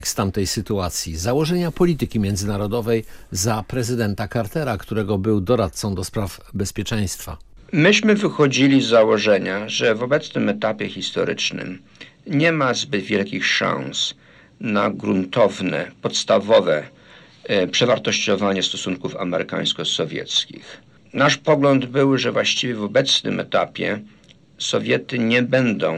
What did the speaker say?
z tamtej sytuacji, założenia polityki międzynarodowej za prezydenta Cartera, którego był doradcą do spraw bezpieczeństwa? Myśmy wychodzili z założenia, że w obecnym etapie historycznym nie ma zbyt wielkich szans na gruntowne, podstawowe przewartościowanie stosunków amerykańsko-sowieckich. Nasz pogląd był, że właściwie w obecnym etapie Sowiety nie będą